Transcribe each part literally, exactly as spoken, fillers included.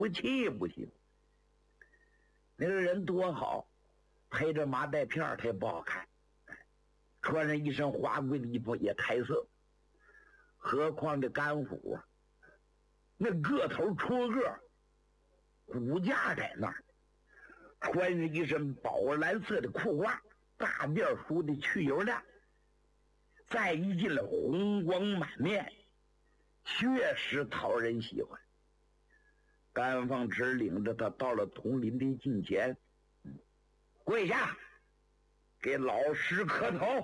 不气不行。那个人多好，配着马带片他也不好看，穿着一身华贵的衣服也太色。何况这甘虎啊，那个头戳个，骨架在那儿，穿着一身宝蓝色的裤褂，大辫梳的去油亮，再一进来红光满面，确实讨人喜欢。甘凤池领着他到了佟林的近前，跪下，给老师磕头。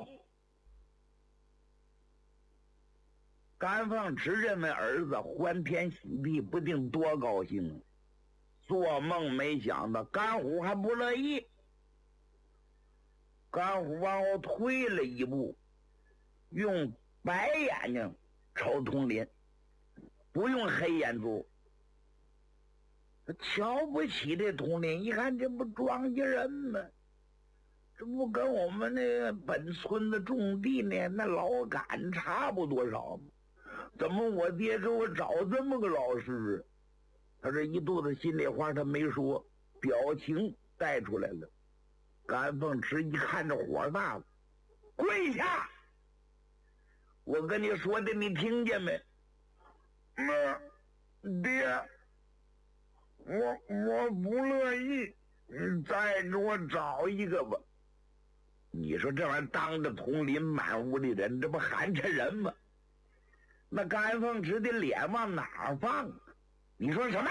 甘凤池认为儿子欢天喜地，不定多高兴，做梦没想到甘虎还不乐意。甘虎往后退了一步，用白眼睛瞅佟林，不用黑眼珠。瞧不起这佟林，一看这不庄稼人吗？这不跟我们那个本村的种地呢那老杆差不多少吗？怎么我爹给我找这么个老师？他这一肚子心里话他没说，表情带出来了。甘凤池一看这火大了，跪下！我跟你说的你听见没？妈，爹，我我不乐意，你再给我找一个吧。你说这玩意儿当着佟林满屋的人，这不寒碜人吗？那甘凤池的脸往哪儿放？你说什么？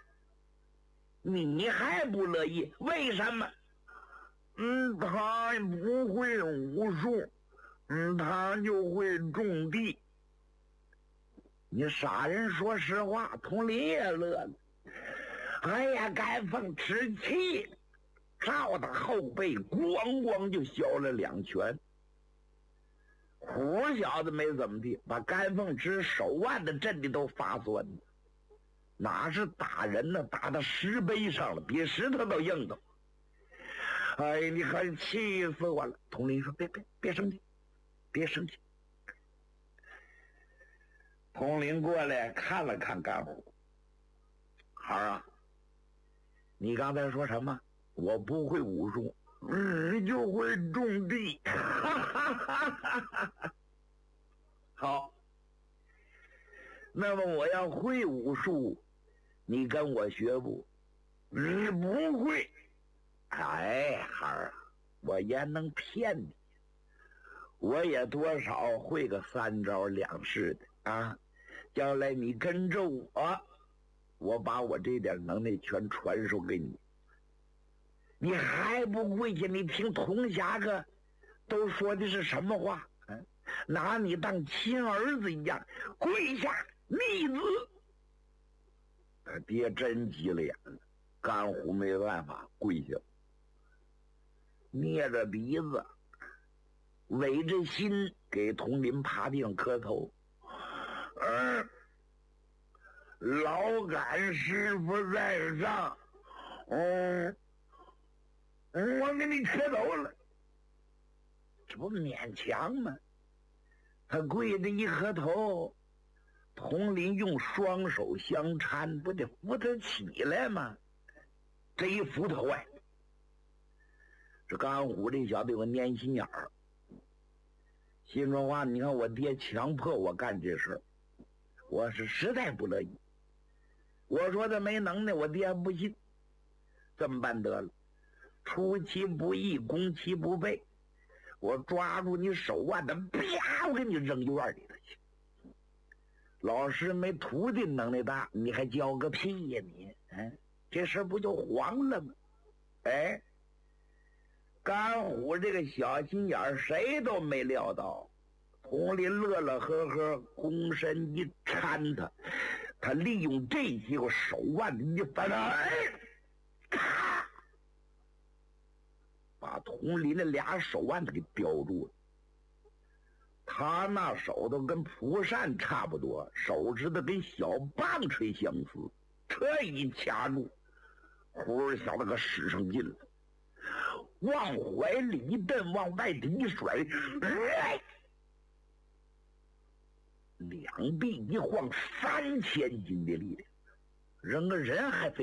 你还不乐意？为什么？嗯，他不会武术，嗯，他就会种地。你傻人说实话，佟林也乐了。哎呀，甘凤池气了，照他后背咣咣就削了两拳。虎小子没怎么地，把甘凤池手腕子震的都发酸，哪是打人呢？打到石碑上了，比石头都硬的。哎，你可气死我了！佟林说：“别别别生气，别生气。”佟林过来看了看甘虎，孩儿啊，你刚才说什么？我不会武术。嗯，就会种地。好，那么我要会武术，你跟我学不？你不会。哎，孩儿，我也能骗你，我也多少会个三招两式的啊。将来你跟着我，我把我这点能耐全传授给你。你还不跪下？你听佟侠哥都说的是什么话？嗯，拿你当亲儿子一样，跪下逆子。他爹真急了眼了，甘虎没办法跪下，捏着鼻子，违着心给佟林趴地上磕头。嗯，老杆师傅在上，嗯。我给你磕头了，这不勉强吗？他跪着一磕头，佟林用双手相搀，不得扶他起来吗？这一扶头哎，这甘虎这小子有个粘心眼儿，心说话，你看我爹强迫我干这事，我是实在不乐意。我说他没能耐，我爹不信，这么办得了。出其不意，攻其不备，我抓住你手腕子，啪，我给你扔院里头去。老师没徒弟能耐大，你还教个屁呀你？嗯，这事不就黄了吗？哎，甘虎这个小心眼儿，谁都没料到。佟林乐乐呵呵，躬身一搀他，他利用这机会手腕子一翻，哎，咔！把佟林的俩手腕子给叼住了。他那手都跟蒲扇差不多，手指头跟小棒槌相似，这一掐住，胡儿小子可使上劲了，往怀里一蹬，往外头一甩，哎，两臂一晃，三千斤的力量， 扔个人还费